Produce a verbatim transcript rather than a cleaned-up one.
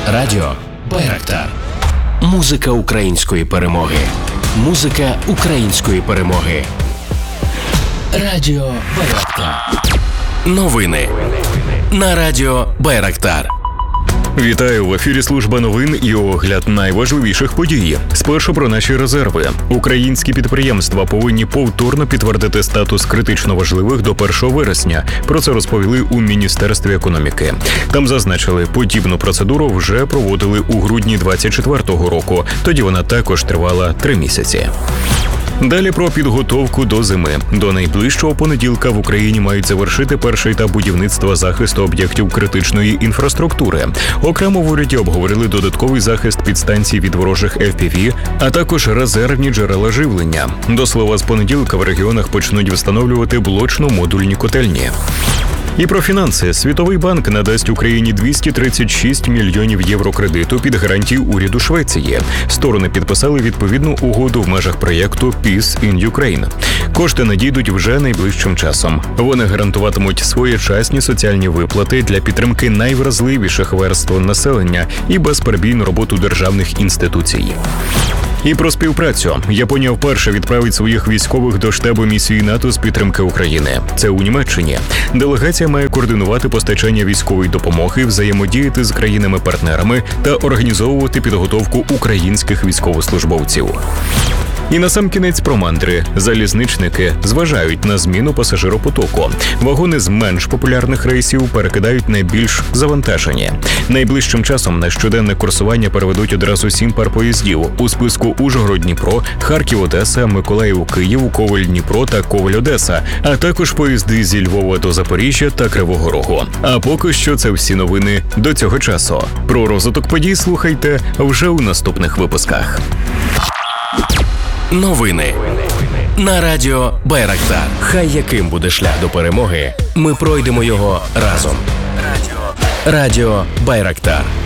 Радіо Байрактар. Музика української перемоги. Музика української перемоги. Радіо Байрактар. Новини на Радіо Байрактар. Вітаю, в ефірі служба новин і огляд найважливіших подій. Спершу про наші резерви. Українські підприємства повинні повторно підтвердити статус критично важливих до першого вересня. Про це розповіли у Міністерстві економіки. Там зазначили, подібну процедуру вже проводили у грудні двадцять четвертого року. Тоді вона також тривала три місяці. Далі про підготовку до зими. До найближчого понеділка в Україні мають завершити перший етап будівництва захисту об'єктів критичної інфраструктури. Окремо в уряді обговорили додатковий захист підстанцій від ворожих еф пі ві, а також резервні джерела живлення. До слова, з понеділка в регіонах почнуть встановлювати блочно-модульні котельні. І про фінанси. Світовий банк надасть Україні двісті тридцять шість мільйонів євро кредиту під гарантії уряду Швеції. Сторони підписали відповідну угоду в межах проєкту Peace in Ukraine. Кошти надійдуть вже найближчим часом. Вони гарантуватимуть своєчасні соціальні виплати для підтримки найвразливіших верств населення і безперебійну роботу державних інституцій. І про співпрацю. Японія вперше відправить своїх військових до штабу місії НАТО з підтримки України. Це у Німеччині. Делегація має координувати постачання військової допомоги, взаємодіяти з країнами-партнерами та організовувати підготовку українських військовослужбовців. І насамкінець про мандри. Залізничники зважають на зміну пасажиропотоку. Вагони з менш популярних рейсів перекидають на більш завантажені. Найближчим часом на щоденне курсування переведуть одразу сім пар поїздів. У списку Ужгород-Дніпро, Харків-Одеса, Миколаїв-Київ, Ковель-Дніпро та Ковель-Одеса, а також поїзди зі Львова до Запоріжжя та Кривого Рогу. А поки що це всі новини до цього часу. Про розвиток подій слухайте вже у наступних випусках. Новини на Радіо Байрактар. Хай яким буде шлях до перемоги, ми пройдемо його разом. Радіо Байрактар.